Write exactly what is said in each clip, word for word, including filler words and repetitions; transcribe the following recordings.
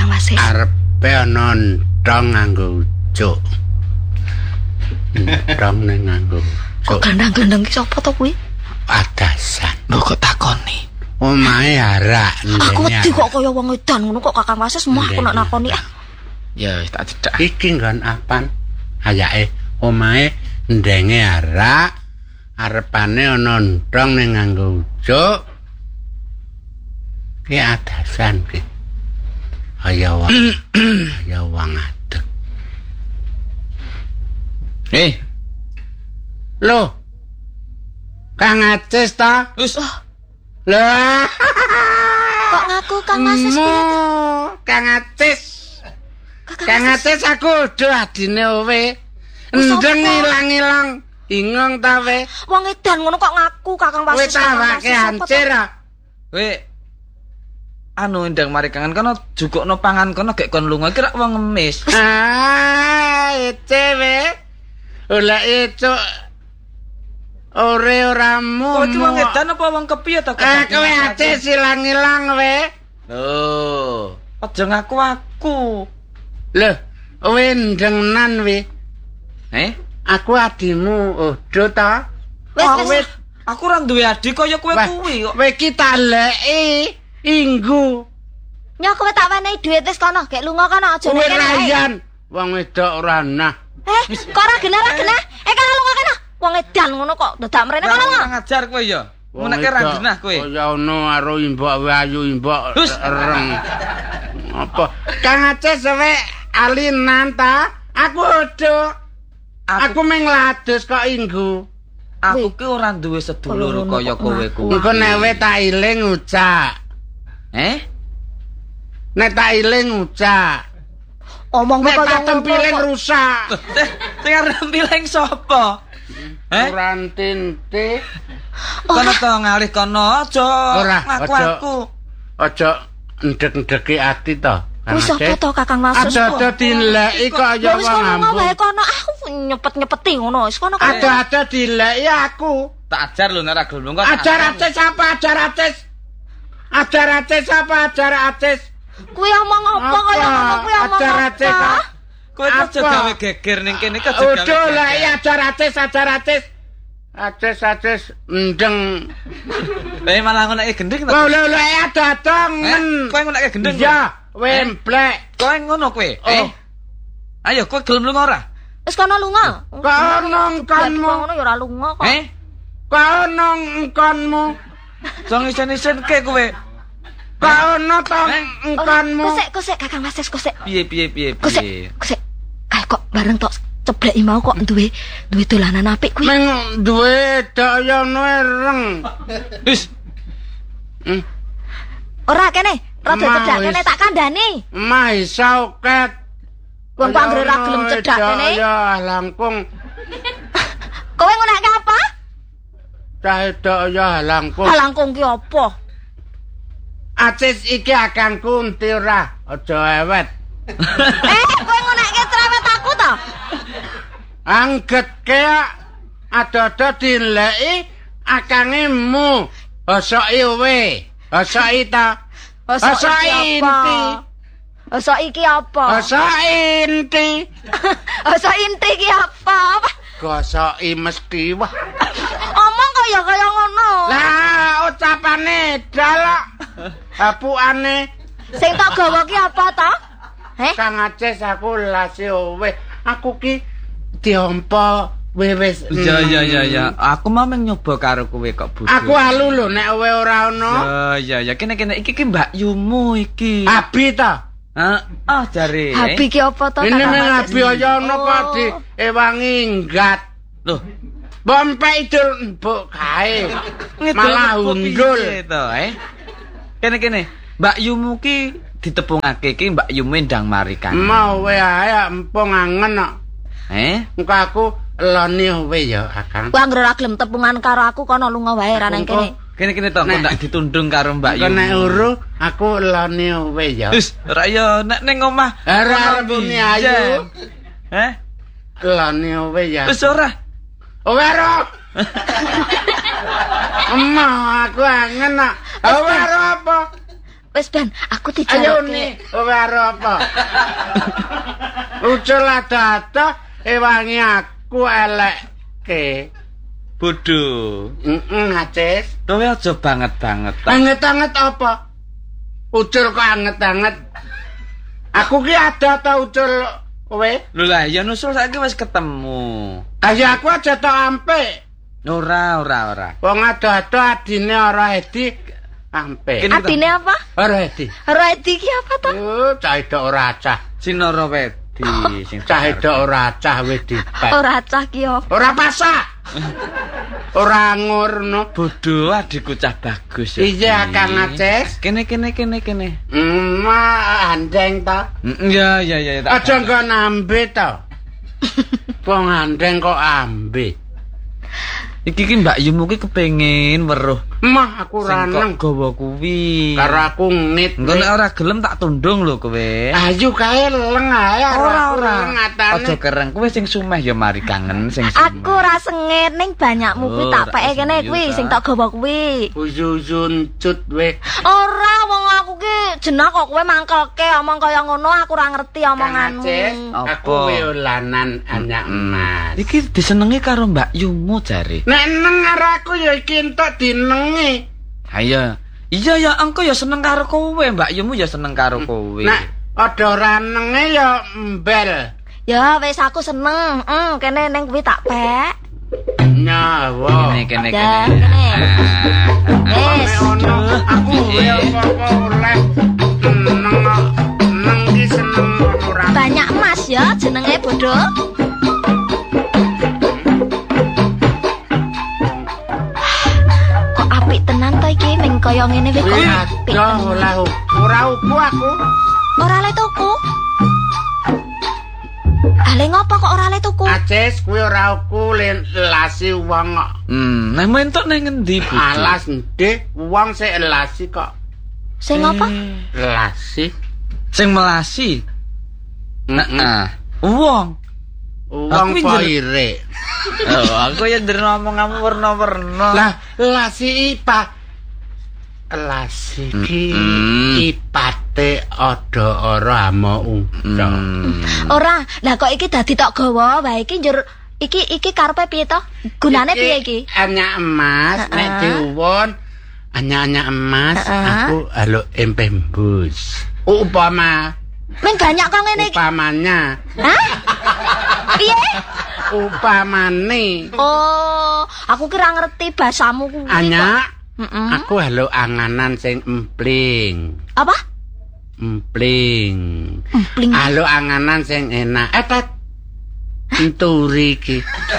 Kakang Wasis? Arepe ana ndong nganggo ujuk. Ndong ning nganggo ujuk. Kok gandang-gandang ki sapa to kuwi? Adasan. Lho kok takoni. Omahe arak. Aku wedi kok kaya wong edan ngono kok Kakang Wasis mah aku nak nakoni ah. Ya tak cedak. Iki nggon apan? Ayake omahe ndenge arak, arepane ana ndong ning nganggo ujuk. Ki adasan ki. Kaya wong kaya wong adeg. Eh, Loh. Kang Acis ta? wis Lah. Kok ngaku Kang Wasis Mo, kuwi? Kang Acis. Kakang Kang Wasis. Acis aku udah adine owe. Oh, sapa? Ndeng ilang-ilang. Bingung ta we? Wong edan ngono kok ngaku Kakang Kowe Wasis. Kakang tawake Wasis, sapa to? hancur. ah. kowe anu ndang mari kangen kono jukukno pangan kono gek kon lunga kira wong ngemis. Ah, ece we. Ola itu ore ora mu. Kowe iki wong edan apa wong kepiye ta? Ah, kowe Acis ilang-ilang we. Loh, aja ngaku aku. Loh, kowe ndengenan we. Eh? Aku adimu odo ta? Wis, Oh, wis. Aku ora duwe adik kaya kowe Wah, kuwi kok. kowe iki taleki inggu. Nyok kowe tak wenehi dhuwit wis kono, gek lunga kono aja Kowe nek kene. ae. rayan. Wong wedok ora nah. Eh, kok ora genah ora genah? Eh kono lunga kono. Wong edan ngono kok dadak mrene kono lunga. Ora ngajar kowe ya. Meneke ra genah kowe. Kaya ono karo imbok wae ayu imbok Hus. reng. Apa? Kang Acis we alinan ta? Aku odo. Aku meng ladus kok inggu. Aku ki ora duwe sedulur Kalau kaya ngono kowe kok kuwi. Engko nek we tak iling ucak. Eh? Nek tak iling ucak. Omong Nek kok tak tempiling rusak. Teh, sing arep pileng sapa? Eh? Uran tinte. Kono to ngalih kono aja. Ora, Ngaku aja. aku. Aja ndek-ndeki ati to. Kang Wis sapa Acis. to Kakang Wasis? Ada-ada dileki kok ya Ya wis wong kono lunga wae ambung. kono. Aku nyepet-nyepeti ngono. Wis kono kono. Ada-ada dileki aku. Tak ajar lho nek ra gelem kok. Ajar Acis apa? Ajar Acis. Ajar Acis apa? Ajar Acis. Kuwi omong apa kaya ngono kuwi omong Ajar Acis. apa? Kowe aja Apa? gawe geger ning kene aja gawe. Udah lah geger. iya ajar Acis, ajar Acis. Acis, Acis, ndeng. Eh malah ngoneke gendeng to. Lho lho lho ada Eh, tongen. kowe ngoneke gendeng. Iya, wemblek. Kowe ngono kowe. Oh. Eh. Ayo kowe gelem lunga ora? Wis kono lunga. Kono ngkonmu. Ngono ya ora lunga kok. Eh? Kono ngkonmu. Jong isen-isenke kowe. Kono tong Eh? ngkonmu. Kusik, kusik Kakang Wasis, kusik. Piye piye piye Kusik, piye. kusik. Kae kok bareng tok cebleki mau kok duwe duwe dolanan apik kuwi. Meng duwe dayane reng. Wis, Hmm. Ora kene, rada Mau cedak wis. kene tak kandhani. Mah iso ket. Wong kok anggere ra gelem cedak kene. Ya langkung. Kowe ngunake apa? Cah edok ya langkung. Halangkung ki apa? Acis iki akangku enti ora. Aja ewet. Eh, kowe ngunake cerewet aku to? Anggetke ada-ada dileki akange mu. Hosoki we. Hosoki ta. Hosoki inti. Oso iki apa? Hosoki inti. Oso inti ki apa? Gosoki mesti wah. Omong kaya kaya ngono. Lah ucapane dalok. Apukane Sing tak gawa ki apa to? Heh? Kang Acis aku lase owe. Aku ki diompo wis. ya ya ya ya. Aku mau meng nyoba karo kowe kok bodho. Aku alu lho nek owe ora ono. Ya ya ya kene kene iki ki Mbak Yumu iki. Abi ta. Ah, ah jare. Habi ki apa to? Ini Kakang meng Wasis? abi aja ono Oh. kok di ewangi nggat. Loh, Bompek idul mbok kae. ngidul Malah apa undul. piye to, eh? Kene kene. Mbak Yumu ki ditepungake ki Mbak Yumu ndang mari kan. Mau we ae empung angen kok. Eh? Engko aku eloni owe ya Akang. Kowe anggere ra gelem tepungan karo aku kono lunga wae ra nang kene. Kene kene to, kok Nek- ndak ditundung karo Mbak Engko Yumu. nek uru aku eloni owe ya. Wis, ora ya nek ning omah. Ora kono rebuni bijen. ayu. Eh? Eloni owe ya. Wis ora. Owe ro. Emah aku angen kok. Owe ro apa? wis ben aku Ayo dijalokke. nih, kowe arep apa? Ucul ada-ada ewangi aku elekke. Bodho. Heeh, Acis. Kowe aja banget-banget. Anget-anget apa? Ucul kok anget-anget. Aku ki ada ta ucul kowe? Lho lah ya nusul saiki wis ketemu. Ayo aku aja tok ampik. Ora, ora, ora. Wong ada-ada adine ora Edi ampik. Kene- Adine apa? Ora Edi. Redi ki apa to? Oh, cah edok ora cah. Sinara Wedi sing Cah edok ora cah wis dipek. Ora cah ki apa? Ora pasak. Ora ngurno. Bodho adikku cah bagus ya. Iya, Kang Acis. Kene kene kene kene. Hmm, andeng ta. Mm, Ya ya ya tak. Aja engko nambe ta. Wong andeng kok ambe. Iki ki Mbak Yumu ki kepengin weruh Mah aku ora sing nang kok gawa kuwi. karo aku ngit. Engko nek ora gelem tak tundung lho kowe. Ayo kae leng ae Ora aku ora. leng atane. Aja kereng kowe sing sumeh ya mari kangen sing sumeh. Aku ra sengit ning banyakmu kuwi Oh, tak tak peke kene senyum, kuwi ta. sing tak gawa kuwi. Uyuyun cut we. Ora wong aku ki jenah kok kowe mangkelke omong kaya ngono aku ora ngerti omonganmu. Apa? Aku wiolanan anak emas. Iki disenengi karo Mbak Yumu jare. Nek neng karo aku ya iki entuk dinengi. Ayo. Iya ya engko ya seneng karo kowe, Mbak Yumu ya seneng karo kowe. Nek ada ora nenge ya mbel. Ya wis aku seneng. Hmm, kene ning kuwi tak pek. Nyawa. Kene kene Ya, kene. kene. Nek Wis. ono aku we apa-apa oleh neng neng ki seneng ora. Banyak emas ya jenenge bodho. Kok apik tenan to iki ming kaya ngene wis kok Wih, apik. aja tenan. ora ora uku aku. Ora le tuku. Ale ngopo kok ora le tuku? Acis kuwi ora uku len lasi wong kok. Hmm, nah mentok nang ngendi, Bu? Alas ndek wong sik lasi kok. Sing ngopo? Lasi. Sing melasi. Heeh. Heeh. Wong. Wong Aku pinjer- poire. Oh, aku ya ndir ngomong-ngomong warna-warna. Lah lasi ipa. Lasi ki Mm-mm. ipate ada ora ama ucok. Hmm. Ora. Lah kok iki dadi tok gawa wae iki njur iki iki karepe piye to? Gunane piye iki? Anyak emas Heeh. nek diuwun anyak-anyak emas Heeh. aku aluk empembus. Upama Ming banyak kok ngene iki. upamanya Hah? Piye? upamane Oh, aku kira ngerti bahasamu kuwi. anyak Heeh. aku aluk anganan sing empling. Apa? Empling. Empling. Aluk anganan sing enak. Etet enturi iki.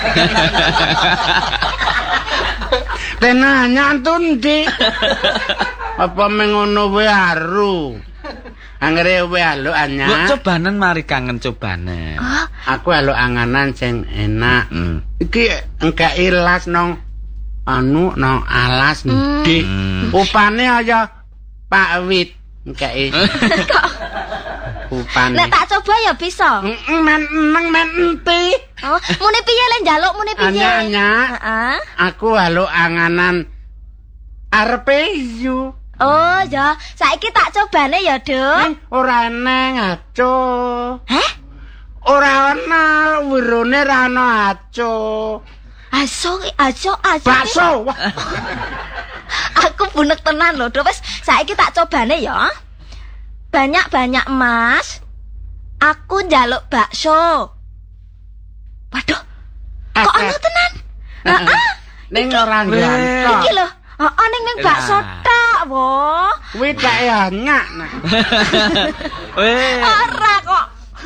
Tenanya antundi. Apa mengono wae aru. Anggere wae aluk Mbok anyak. cobanen mari kangen cobanen. Hah? Aku aluk anganan sing enak. Hmm. Iki engke ilas nang anu nang alas Hmm. ndek. Hmm. Upane aya Pak Wit engke. Upane. Nek tak coba ya bisa. Heeh, men neng men enti. Oh, muni piye le njaluk muni piye? Anya-anya. Heeh. Aku aluk anganan arepe yu. Oh, ya. Saiki tak cobane ya, Duk. Ning ora eneng aco. Hah? Ora ana wirone ra ana aco. Aso, aso, aso. Bakso. Wah, Aku bunek tenan lho, Duk. Wis saiki tak cobane ya. Banyak-banyak emas. Aku njaluk bakso. Waduh, kok ana tenan? Heeh. Ning ora Weh. gantok. Iki lho. Heeh, ning ning bakso Lah. tok, wo. Kuwi tak anyak. Nah. Weh. Ora kok.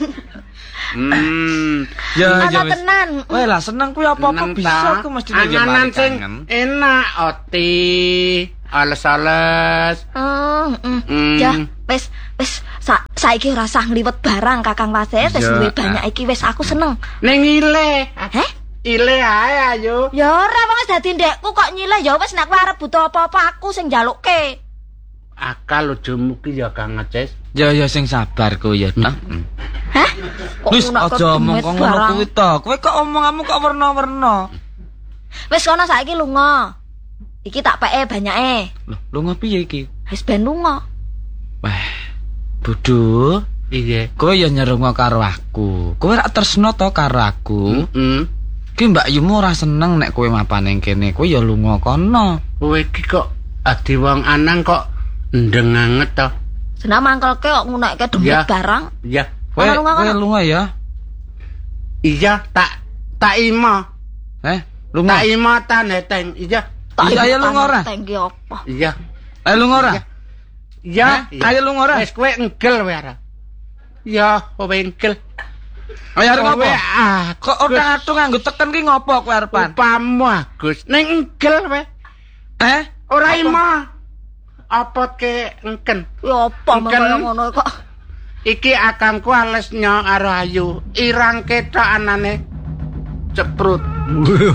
Hmm. Ya Ana ya wis. tenan. Weh lah seneng kuwi apa-apa Seneng bisa ta? aku mesti ya Anganan mari sing kangen. enak oti. Ales-ales. Oh, mm. Hmm. Ya, wis wis sa saiki ora usah ngliwet barang Kakang Wases, wis Ya, duwe ah. banyak iki wis aku seneng. Ning ile. Heh? Ile ae ayo. Ya ora wong wis dadi ndekku kok nyileh ya wis nek kowe arep butuh apa-apa aku sing njalukke. Akal ujumu ki ya Kang Aces. Ya ya sing sabar kowe ya, Nak. Hah? Kok Wis ngono kok aja omong demet kok ngono barang? kuwi to. Kowe kok omonganmu kok werna-werna. Wis kono saiki lunga. Iki tak peke banyake. Loh, lu ngopi ya iki? Wis ben lunga. Wah, Budu, Iya. kowe ya nyerungo karo aku. Kowe rak tresno to karo aku. Heeh. Ki Mbak Yumu ora seneng nek kowe mapan ning kene. Kowe ya lunga kono. Kowe iki kok adi wong anang kok ndeng anget to. Senam mangkelke kok ngunekke dompet Ya. barang. Iya. Kowe Kono lunga kowe kono. lunga ya. Iya, tak tak imo. Eh, lunga. Tak imo taneteng. Iya. Tak Iya, ayo ibu lunga ora? tangki apa? Iya. Ayo lunga ora? Iya. Eh, ayo lunga ora? Wis kowe engkel wae ora. Ya, kowe engkel. Ayo arep Kowe ngopo? ah, Kok otang-atung nganggo teken ki ngopo kowe arepan? upamu Agus. Ning engkel wae. Eh? Ora imo. Apa ke engken? Ya apa Engken. kaya ngono kok. Iki akangku alesnya karo Ayu. Irang ketok anane ceprut.